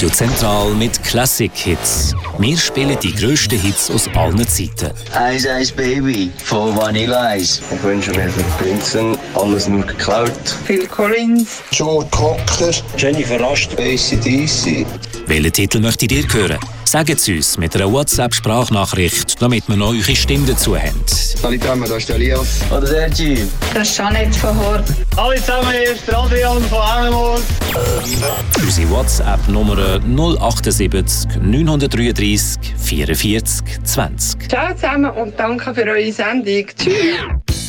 Radio Zentral mit Classic-Hits. Wir spielen die grössten Hits aus allen Zeiten. Ice Ice Baby von Vanilla Ice. Ich wünsche mir von Prinzen alles nur geklaut. Phil Collins, Joe Cocker, Jennifer Rast, AC/DC. Welchen Titel möchtet ihr hören? Sagt es uns mit einer WhatsApp-Sprachnachricht, damit wir noch eure Stimme dazu haben. Salut zusammen, da ist der Elias. Oder der Jim. das ist Jeanette von Hort. Hallo zusammen, hier ist der Adrian von Animals. Unsere WhatsApp-Nummer 078 933 44 20. Ciao zusammen und danke für eure Sendung. Tschüss.